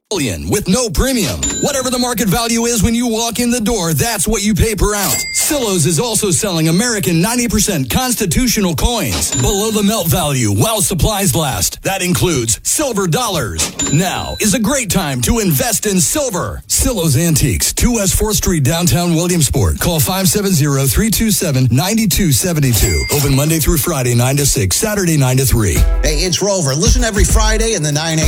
With no premium. Whatever the market value is when you walk in the door, that's what you pay per ounce. Silos is also selling American 90% constitutional coins below the melt value while supplies last. That includes silver dollars. Now is a great time to invest in silver. Silos Antiques, 2 West 4th Street, downtown Williamsport. Call 570-327-9272. Open Monday through Friday, 9 to 6, Saturday, 9 to 3. Hey, it's Rover. Listen every Friday in the 9 a.m.